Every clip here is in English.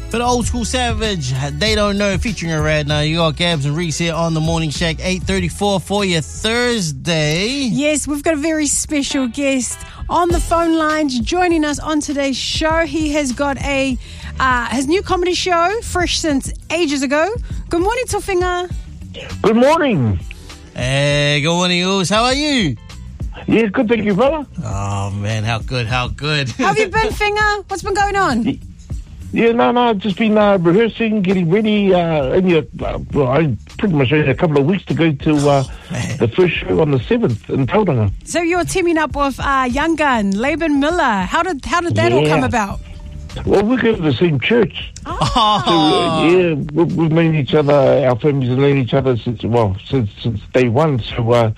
For the Old School Savage, They Don't Know, featuring her right now. You got Gabs and Reese here on the Morning Shack, 8:34 for your Thursday. Yes, we've got a very special guest on the phone lines joining us on today's show. He has got his new comedy show, fresh since ages ago. Good morning, Tofinga. Good morning. Hey, good morning, Oos. How are you? Yeah, good, thank you, brother. Oh, man, how good. How have you been, Finger? What's been going on? Yeah, no, I've just been rehearsing, getting ready. I pretty much had a couple of weeks to go to the first show on the 7th in Tauranga. So you're teaming up with young gun, Laban Miller. How did that all come about? Well, we go to the same church. Oh. So, we've known each other, our families have known each other since day one. So,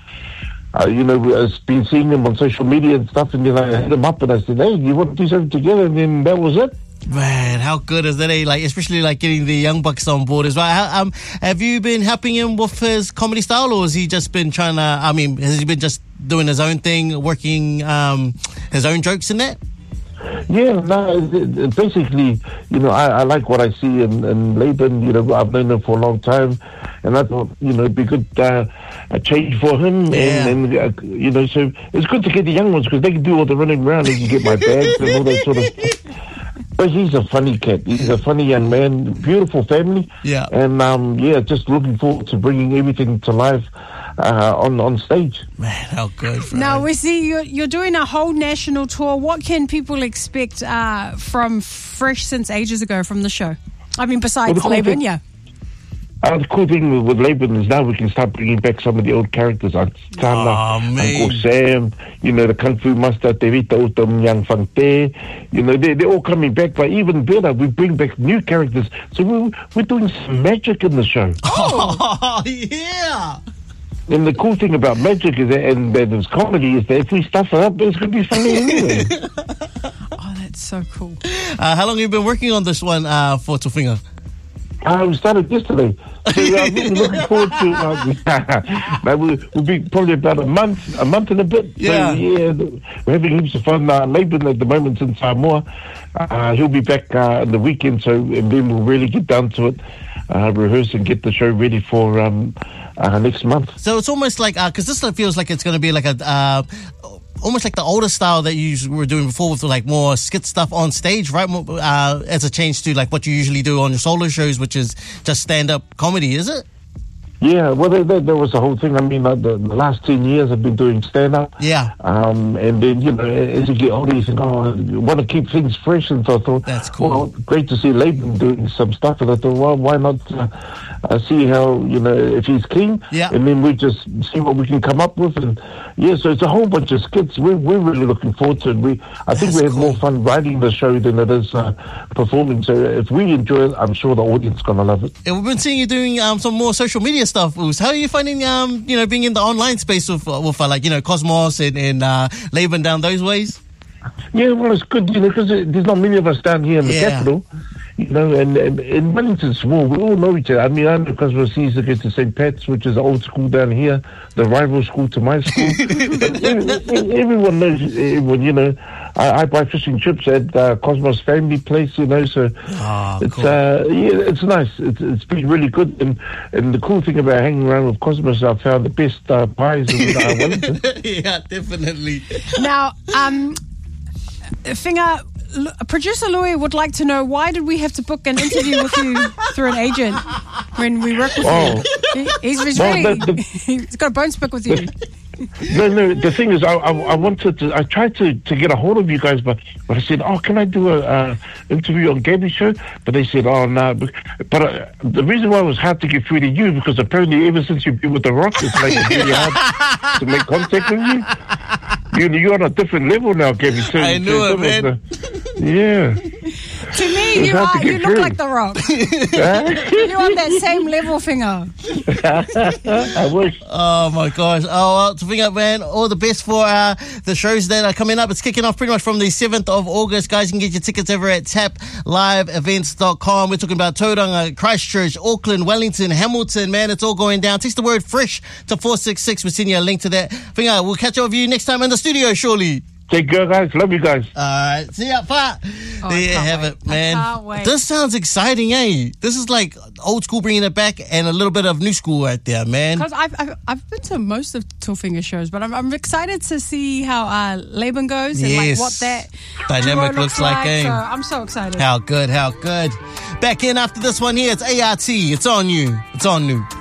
I've been seeing them on social media and stuff, and I hit them up and I said, hey, you want to do something together? And then that was it. Man, how good is that? Especially getting the young bucks on board as well. Have you been helping him with his comedy style, or has he just been has he been just doing his own thing, working his own jokes in that? Yeah, no, basically, I like what I see in Laban. I've known him for a long time, and I thought, it'd be good a change for him. Yeah. And so it's good to get the young ones because they can do all the running around. They can get my bags and all that sort of stuff. But he's a funny cat. He's a funny young man. Beautiful family. Yeah. And, just looking forward to bringing everything to life on stage. Man, how good. Bro. Now, we see you're doing a whole national tour. What can people expect from Fresh Since Ages Ago from the show? I mean, besides Laban, yeah. The cool thing with Laban is now we can start bringing back some of the old characters, Aunt Tana, Uncle Sam, the Kung Fu Master, Terita Utam, Yang Fang Te. They're all coming back, but even better, we bring back new characters. So we're doing some magic in the show. Oh, yeah. And the cool thing about magic is that, and there's comedy, is that if we stuff it up, it's going to be funny anyway. Oh, that's so cool. How long have you been working on this one for Tofinga? We started yesterday. So I'm really looking forward to we'll be probably about a month and a bit. Yeah. So, we're having heaps of fun. Laban at the moment in Samoa. He'll be back on the weekend, and then we'll really get down to it, rehearse and get the show ready for next month. So it's almost like, because this feels like it's going to be like almost like the older style that you were doing before with more skit stuff on stage, right? As a change to what you usually do on your solo shows, which is just stand-up comedy, is it? Yeah, well, that was the whole thing. I mean, the last 10 years I've been doing stand-up. Yeah. And then, as you get older, you think, you want to keep things fresh. And so I thought, that's cool. Well, great to see Laban doing some stuff. And I thought, well, why not see how, if he's keen. Yeah. And then we just see what we can come up with. And, so it's a whole bunch of skits. We're really looking forward to it. I think we have more fun writing the show than it is performing. So if we enjoy it, I'm sure the audience is going to love it. And we've been seeing you doing some more social media stuff, Oos. How are you finding, being in the online space with Cosmos and Laban down those ways? Yeah, well, it's good, because there's not many of us down here in the capital, and in Wellington's small, we all know each other. I mean, I know Cosmos sees to get to St. Pat's, which is the old school down here, the rival school to my school. Everyone knows everyone, I buy fishing trips at Cosmos Family Place, so it's cool. It's nice. It's been really good, and the cool thing about hanging around with Cosmos, I found the best pies in Wellington. Yeah, definitely. Now, Finger, producer Louis would like to know, why did we have to book an interview with you through an agent when we work with you? He's ready. He's got a bone to pick with you. No, the thing is, I tried to get a hold of you guys, but I said, can I do a interview on Gabby's show? But they said, no. But the reason why it was hard to get through to you, because apparently ever since you've been with The Rock, it's really hard to make contact with you. You're on a different level now, Gabby. So, I knew it, man. Yeah. To me, you look like The Rock. You're on that same level, Finger. I wish. Oh, my gosh. Oh, well, Finger, man, all the best for the shows that are coming up. It's kicking off pretty much from the 7th of August. Guys, you can get your tickets over at tapliveevents.com. We're talking about Tauranga, Christchurch, Auckland, Wellington, Hamilton. Man, it's all going down. Text the word FRESH to 466. We'll send you a link to that. Finger, we'll catch up with you next time in the studio, surely. Take care, guys. Love you guys. All right. See ya, Pa. Oh, there you I can't have wait. it, man. I can't wait. This sounds exciting, eh? This is like old school bringing it back and a little bit of new school right there, man. Because I've been to most of Tillfinger shows, but I'm excited to see how Laban goes and like Yes. what that Dynamic duo looks like, eh? So I'm so excited. How good, how good. Back in after this one here, it's ART. It's on you. It's on new.